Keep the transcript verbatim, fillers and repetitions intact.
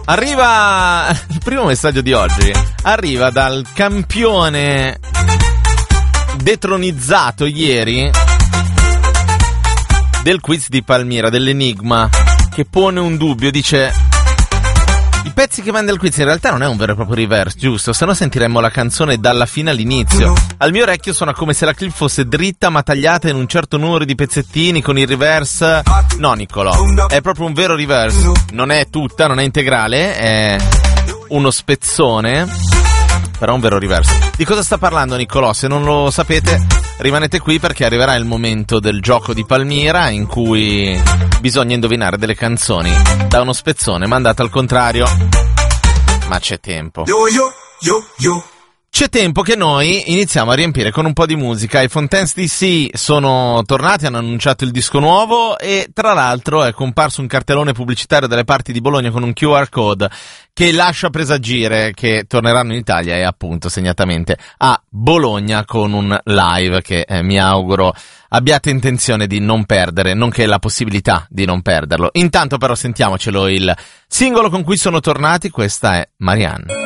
Arriva il primo messaggio di oggi, arriva dal campione detronizzato ieri del quiz di Palmira, dell'Enigma, che pone un dubbio, dice: i pezzi che manda il quiz in realtà non è un vero e proprio reverse, giusto? Se no sentiremmo la canzone dalla fine all'inizio. Al mio orecchio suona come se la clip fosse dritta ma tagliata in un certo numero di pezzettini con il reverse. No, Niccolò, è proprio un vero reverse. Non è tutta, non è integrale, è uno spezzone, però un vero reverse. Di cosa sta parlando Niccolò? Se non lo sapete, rimanete qui perché arriverà il momento del gioco di Palmira in cui bisogna indovinare delle canzoni da uno spezzone mandato al contrario. Ma c'è tempo. Yo, yo, yo, yo. C'è tempo che noi iniziamo a riempire con un po' di musica. I Fontaines D C sono tornati, hanno annunciato il disco nuovo e tra l'altro è comparso un cartellone pubblicitario dalle parti di Bologna con un Q R code che lascia presagire che torneranno in Italia e appunto segnatamente a Bologna con un live che eh, mi auguro abbiate intenzione di non perdere, nonché la possibilità di non perderlo. Intanto però sentiamocelo il singolo con cui sono tornati, questa è Marianne.